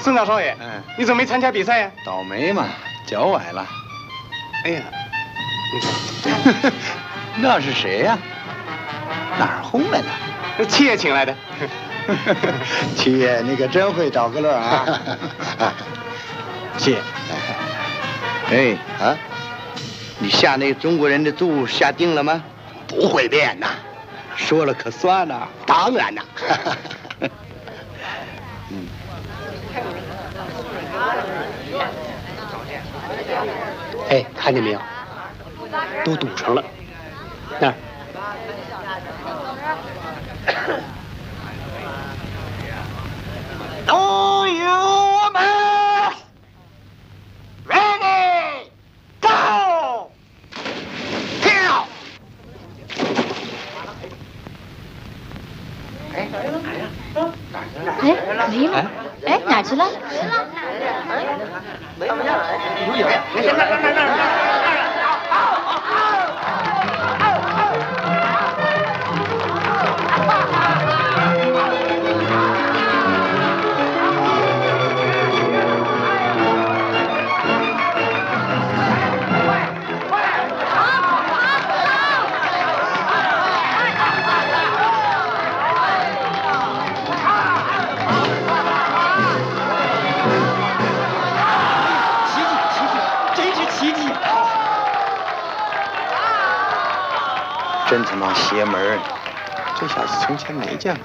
孙大少爷，你怎么没参加比赛呀？ 倒霉嘛，脚崴了。 哎呀， 那是谁呀？哪儿轰来的？ 七爷请来的。 七爷，你可真会找个乐啊！ 七爷， 哎啊，你下那中国人的肚下定了吗？ 不会变呐， 说了可算呐。 当然呐。 哎，看见没有？都堵上了。那儿。 Do you man ready go？ 跳！ 哎，没了。哎，哪儿去了？ 真他妈邪门儿！这小子从前没见过。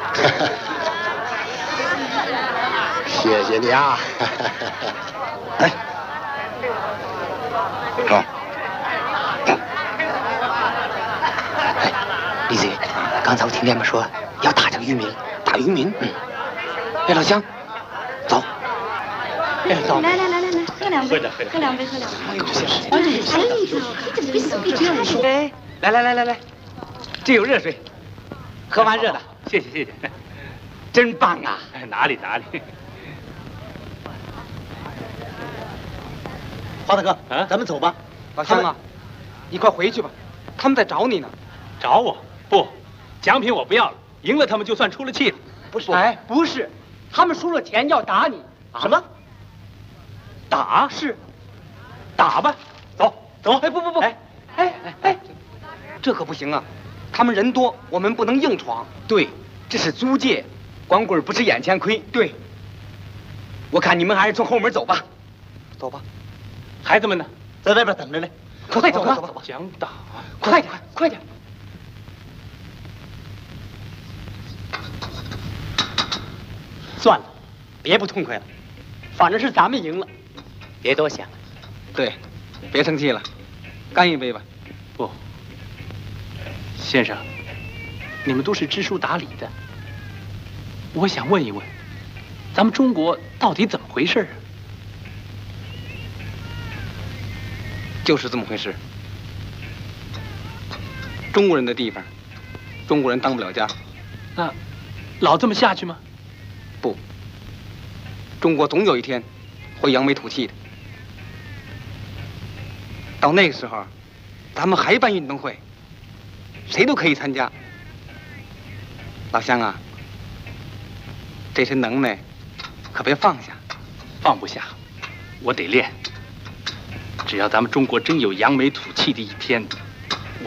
谢谢你啊！ 来，走。 哎，李子，刚才我听他们说要打这个渔民，打渔民。哎，老乡，走。哎，走。 来，喝两杯，喝两杯。 哎呦，这些事情。 哎，你怎么别这样说？ 哎，来，这有热水，喝完热的。 谢谢， 真棒啊！ 哪里。 花大哥，咱们走吧。老乡啊，你快回去吧，他们在找你呢。 找我？不，奖品我不要了，赢了他们就算出了气了。 不是，哎，不是，他们输了钱要打你。什么？ 打？ 是， 打吧，走。 哎，不，哎，这可不行啊！他们人多，我们不能硬闯。对，这是租界，光棍不吃眼前亏。对，我看你们还是从后门走吧。走吧， 孩子们呢？ 在外边等着呢。快走吧， 想打， 快点。算了，别不痛快了，反正是咱们赢了，别多想。对，别生气了，干一杯吧。 不，先生，你们都是知书达理的，我想问一问，咱们中国到底怎么回事啊？ 就是这么回事。中国人的地方，中国人当不了家。 那老这么下去吗？ 不，中国总有一天会扬眉吐气的。到那个时候，咱们还办运动会，谁都可以参加。老乡啊，这身能耐可别放下。 放不下，我得练。只要咱们中国真有扬眉吐气的一天，